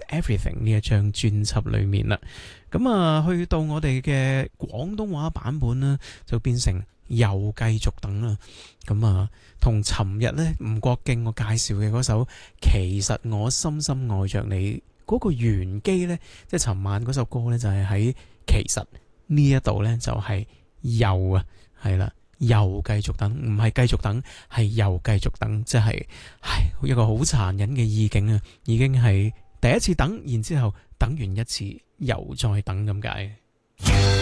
Everything 呢一張專輯裏面啦。咁啊，去到我哋嘅廣東話版本呢，就變成又繼續等啦。咁啊，同尋日呢吳國敬我介紹嘅嗰首其實我深深愛着你嗰個原機呢，即係尋晚嗰首歌呢，就係喺其實呢一度呢，就係又啊，係啦，又繼續等，唔係繼續等，係又繼續等，即係一個好殘忍嘅意境啊！已經係第一次等，然之後等完一次又再等咁解。